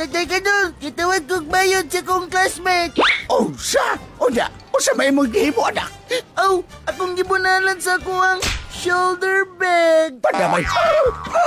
Tatay Kadol, kitawag kong bayod sa kong classmate. Oh, sa? O da, o sa may mong gihimo, anak? Oh, akong gibunalan sa kuwang shoulder bag. Padamay.